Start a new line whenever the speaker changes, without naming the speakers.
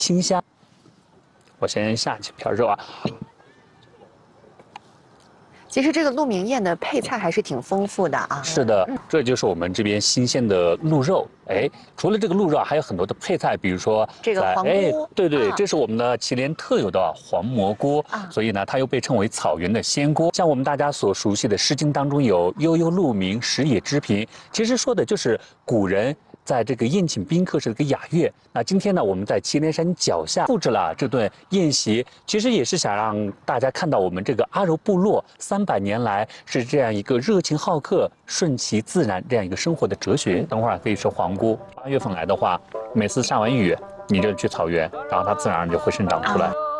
清香。我先下几片肉啊。
其实这个鹿鸣宴的配菜还是挺丰富的啊。
是的，这就是我们这边新鲜的鹿肉。哎，除了这个鹿肉，还有很多的配菜，比如说
这个黄菇。
对对，
啊、
这是我们的祁连特有的黄蘑菇，所以呢，它又被称为草原的仙菇。像我们大家所熟悉的《诗经》当中有“悠悠鹿鸣，食野之苹”，其实说的就是古人在这个宴请宾客是一个雅乐。那今天呢，我们在祁连山脚下布置了这顿宴席，其实也是想让大家看到我们这个阿柔部落300年来是这样一个热情好客、顺其自然这样一个生活的哲学。等会儿可以吃黄菇。8月份来的话，每次下完雨，你就去草原，然后它自然而然就会生长出来。